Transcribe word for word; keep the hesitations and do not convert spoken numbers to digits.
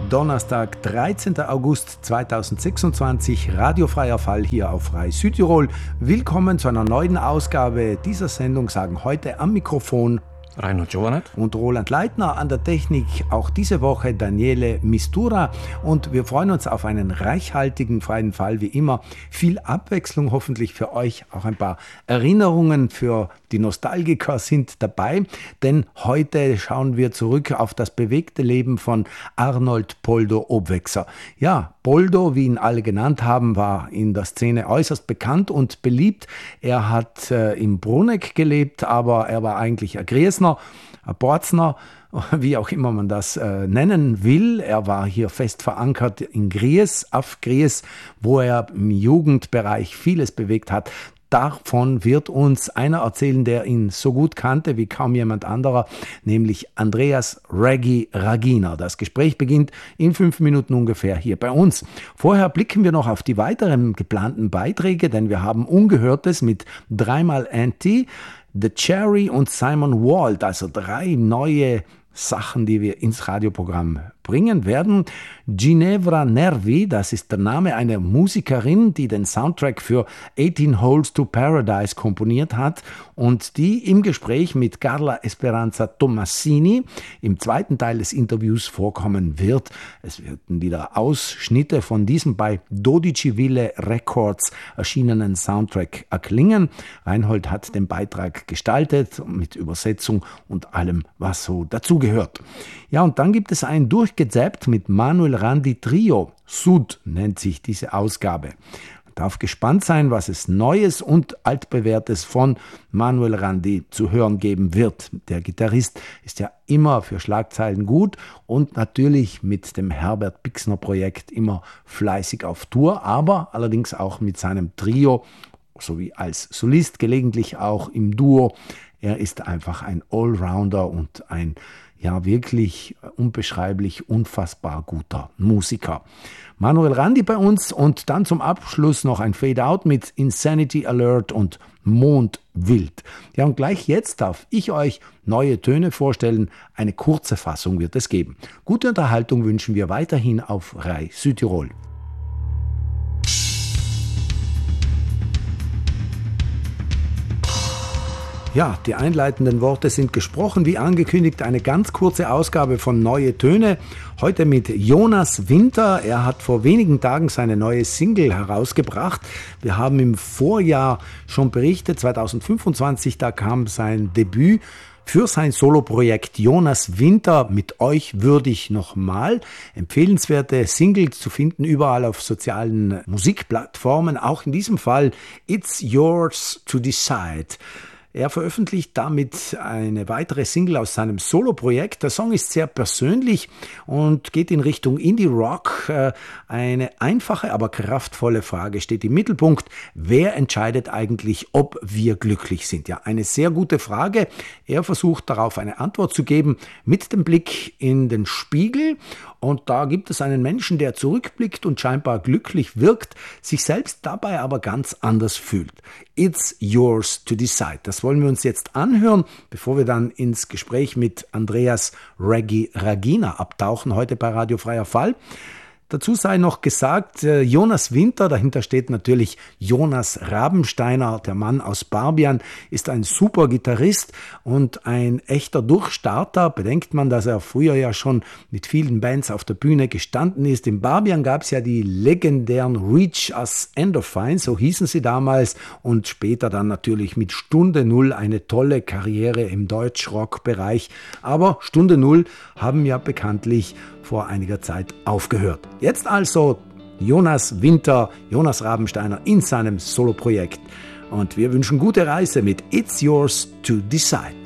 Donnerstag, dreizehnten August zweitausendsechsundzwanzig, radiofreier Fall hier auf Rai Südtirol. Willkommen zu einer neuen Ausgabe dieser Sendung, sagen heute am Mikrofon Reinhard Johannet und Roland Leitner, an der Technik auch diese Woche Daniele Mistura, und wir freuen uns auf einen reichhaltigen freien Fall wie immer. Viel Abwechslung, hoffentlich für euch auch ein paar Erinnerungen für die Nostalgiker sind dabei, denn heute schauen wir zurück auf das bewegte Leben von Arnold Poldo Obwexer. Ja, Poldo, wie ihn alle genannt haben, war in der Szene äußerst bekannt und beliebt. Er hat äh, im Bruneck gelebt, aber er war eigentlich ein Griesner, ein Borzner, wie auch immer man das äh, nennen will. Er war hier fest verankert in Gries, auf Gries, wo er im Jugendbereich vieles bewegt hat. Davon wird uns einer erzählen, der ihn so gut kannte wie kaum jemand anderer, nämlich Andreas Reggie Raginer. Das Gespräch beginnt in fünf Minuten ungefähr hier bei uns. Vorher blicken wir noch auf die weiteren geplanten Beiträge, denn wir haben Ungehörtes mit dreimal Anti, The Cherry und Simon Wald, also drei neue Sachen, die wir ins Radioprogramm bringen werden. Ginevra Nervi, das ist der Name einer Musikerin, die den Soundtrack für eighteen Holes to Paradise komponiert hat und die im Gespräch mit Carla Esperanza Tomassini im zweiten Teil des Interviews vorkommen wird. Es werden wieder Ausschnitte von diesem bei Dodiceville Records erschienenen Soundtrack erklingen. Reinhold hat den Beitrag gestaltet mit Übersetzung und allem, was so dazugehört. Ja, und dann gibt es ein durchgezappt mit Manuel Randi Trio. Sud nennt sich diese Ausgabe. Man darf gespannt sein, was es Neues und Altbewährtes von Manuel Randi zu hören geben wird. Der Gitarrist ist ja immer für Schlagzeilen gut und natürlich mit dem Herbert Bixner Projekt immer fleißig auf Tour, aber allerdings auch mit seinem Trio sowie als Solist, gelegentlich auch im Duo. Er ist einfach ein Allrounder und ein ja wirklich unbeschreiblich, unfassbar guter Musiker. Manuel Randi bei uns und dann zum Abschluss noch ein Fade-Out mit Insanity Alert und Mondwild. Ja, und gleich jetzt darf ich euch neue Töne vorstellen. Eine kurze Fassung wird es geben. Gute Unterhaltung wünschen wir weiterhin auf Rai Südtirol. Ja, die einleitenden Worte sind gesprochen. Wie angekündigt, eine ganz kurze Ausgabe von Neue Töne. Heute mit Jonas Winter. Er hat vor wenigen Tagen seine neue Single herausgebracht. Wir haben im Vorjahr schon berichtet, zweitausendfünfundzwanzig, da kam sein Debüt für sein Soloprojekt Jonas Winter, mit euch würdig nochmal. Empfehlenswerte Singles zu finden überall auf sozialen Musikplattformen. Auch in diesem Fall It's Yours to Decide. Er veröffentlicht damit eine weitere Single aus seinem Soloprojekt. Der Song ist sehr persönlich und geht in Richtung Indie-Rock. Eine einfache, aber kraftvolle Frage steht im Mittelpunkt. Wer entscheidet eigentlich, ob wir glücklich sind? Ja, eine sehr gute Frage. Er versucht darauf eine Antwort zu geben mit dem Blick in den Spiegel. Und da gibt es einen Menschen, der zurückblickt und scheinbar glücklich wirkt, sich selbst dabei aber ganz anders fühlt. It's yours to decide. Das wollen wir uns jetzt anhören, bevor wir dann ins Gespräch mit Andreas Reggie Raginer abtauchen, heute bei Radio Freier Fall. Dazu sei noch gesagt, Jonas Winter, dahinter steht natürlich Jonas Rabensteiner, der Mann aus Barbian, ist ein super Gitarrist und ein echter Durchstarter. Bedenkt man, dass er früher ja schon mit vielen Bands auf der Bühne gestanden ist. In Barbian gab es ja die legendären Reach Us Endorphins, so hießen sie damals, und später dann natürlich mit Stunde Null eine tolle Karriere im Deutschrock-Bereich. Aber Stunde Null haben ja bekanntlich vor einiger Zeit aufgehört. Jetzt also Jonas Winter, Jonas Rabensteiner in seinem Soloprojekt. Und wir wünschen gute Reise mit It's Yours to Decide.